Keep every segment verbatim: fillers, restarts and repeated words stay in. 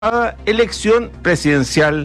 elección presidencial.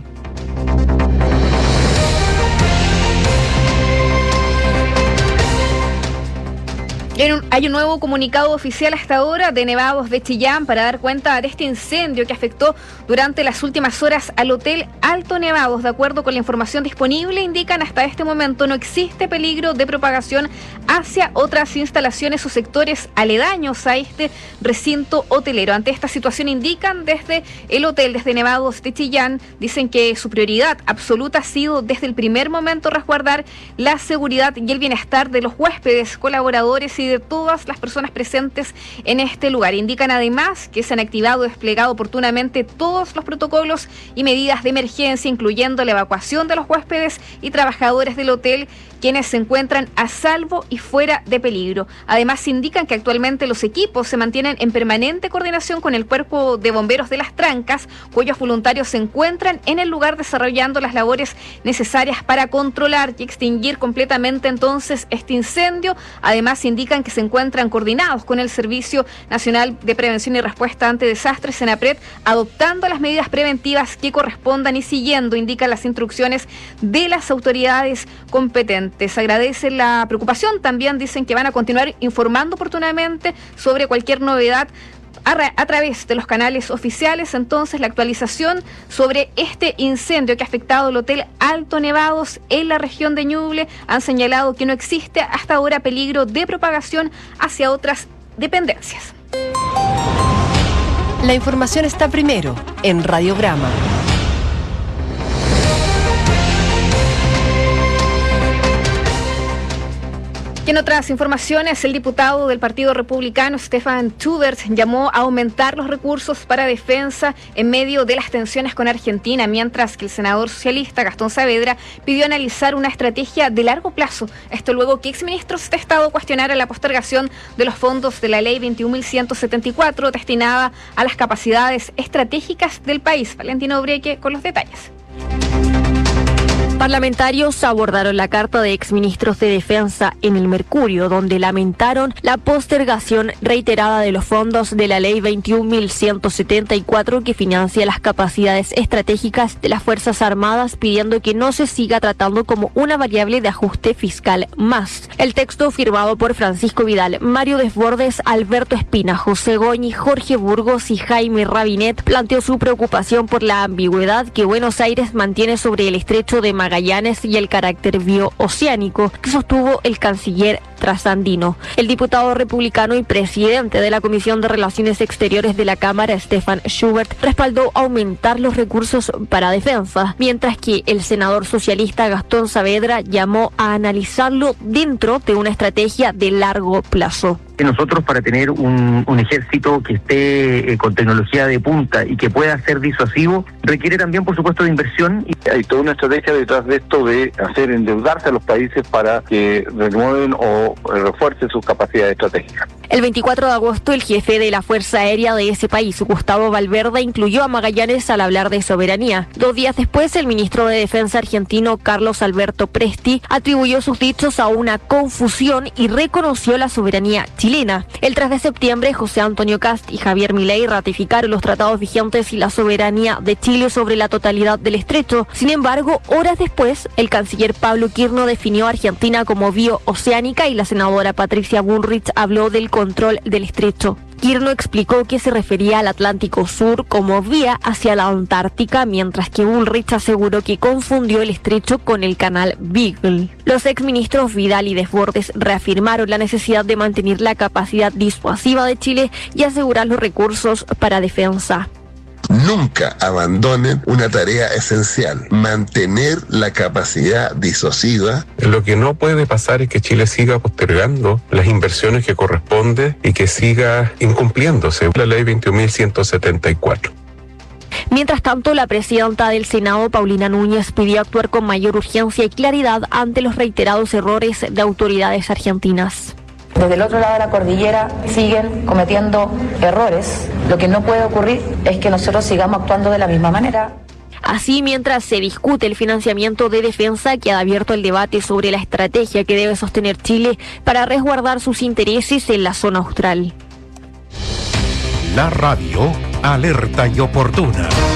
Hay un nuevo comunicado oficial hasta ahora de Nevados de Chillán para dar cuenta de este incendio que afectó durante las últimas horas al Hotel Alto Nevados. De acuerdo con la información disponible, indican hasta este momento no existe peligro de propagación hacia otras instalaciones o sectores aledaños a este recinto hotelero. Ante esta situación, indican desde el hotel, desde Nevados de Chillán, dicen que su prioridad absoluta ha sido desde el primer momento resguardar la seguridad y el bienestar de los huéspedes, colaboradores y de todas las personas presentes en este lugar. Indican además que se han activado y desplegado oportunamente todos los protocolos y medidas de emergencia, incluyendo la evacuación de los huéspedes y trabajadores del hotel, quienes se encuentran a salvo y fuera de peligro. Además, indican que actualmente los equipos se mantienen en permanente coordinación con el Cuerpo de Bomberos de Las Trancas, cuyos voluntarios se encuentran en el lugar desarrollando las labores necesarias para controlar y extinguir completamente entonces este incendio. Además, indican que se encuentran coordinados con el Servicio Nacional de Prevención y Respuesta ante Desastres, SENAPRED, adoptando las medidas preventivas que correspondan y siguiendo, indican, las instrucciones de las autoridades competentes. Agradece la preocupación, también dicen que van a continuar informando oportunamente sobre cualquier novedad a, a través de los canales oficiales. Entonces, la actualización sobre este incendio que ha afectado el Hotel Alto Nevados en la región de Ñuble, han señalado que no existe hasta ahora peligro de propagación hacia otras dependencias. La información está primero en Radiograma. Y en otras informaciones, el diputado del Partido Republicano, Stefan Schubert, llamó a aumentar los recursos para defensa en medio de las tensiones con Argentina, mientras que el senador socialista Gastón Saavedra pidió analizar una estrategia de largo plazo. Esto luego que exministros de Estado cuestionaran la postergación de los fondos de la Ley veintiún mil ciento setenta y cuatro destinada a las capacidades estratégicas del país. Valentino Breque con los detalles. Parlamentarios abordaron la carta de exministros de Defensa en el Mercurio, donde lamentaron la postergación reiterada de los fondos de la Ley veintiún mil ciento setenta y cuatro que financia las capacidades estratégicas de las Fuerzas Armadas, pidiendo que no se siga tratando como una variable de ajuste fiscal más. El texto, firmado por Francisco Vidal, Mario Desbordes, Alberto Espina, José Goñi, Jorge Burgos y Jaime Rabinet, planteó su preocupación por la ambigüedad que Buenos Aires mantiene sobre el estrecho de Magallanes y el carácter biooceánico que sostuvo el canciller trasandino. El diputado republicano y presidente de la Comisión de Relaciones Exteriores de la Cámara, Stefan Schubert, respaldó aumentar los recursos para defensa, mientras que el senador socialista Gastón Saavedra llamó a analizarlo dentro de una estrategia de largo plazo. Nosotros, para tener un, un ejército que esté eh, con tecnología de punta y que pueda ser disuasivo, requiere también, por supuesto, de inversión. Y hay toda una estrategia detrás de esto de hacer endeudarse a los países para que renueven o refuercen sus capacidades estratégicas. El veinticuatro de agosto, el jefe de la Fuerza Aérea de ese país, Gustavo Valverde, incluyó a Magallanes al hablar de soberanía. Dos días después, el ministro de Defensa argentino, Carlos Alberto Presti, atribuyó sus dichos a una confusión y reconoció la soberanía chilena. El tres de septiembre, José Antonio Kast y Javier Milei ratificaron los tratados vigentes y la soberanía de Chile sobre la totalidad del estrecho. Sin embargo, horas después, el canciller Pablo Quirno definió a Argentina como biooceánica y la senadora Patricia Bullrich habló del control del estrecho. Quirno explicó que se refería al Atlántico Sur como vía hacia la Antártica, mientras que Bullrich aseguró que confundió el estrecho con el canal Beagle. Los exministros Vidal y Desbordes reafirmaron la necesidad de mantener la capacidad disuasiva de Chile y asegurar los recursos para defensa. Nunca abandonen una tarea esencial, mantener la capacidad disuasiva. Lo que no puede pasar es que Chile siga postergando las inversiones que corresponden y que siga incumpliéndose la Ley veintiún mil ciento setenta y cuatro. Mientras tanto, la presidenta del Senado, Paulina Núñez, pidió actuar con mayor urgencia y claridad ante los reiterados errores de autoridades argentinas. Desde el otro lado de la cordillera siguen cometiendo errores. Lo que no puede ocurrir es que nosotros sigamos actuando de la misma manera. Así, mientras se discute el financiamiento de defensa, queda abierto el debate sobre la estrategia que debe sostener Chile para resguardar sus intereses en la zona austral. La radio alerta y oportuna.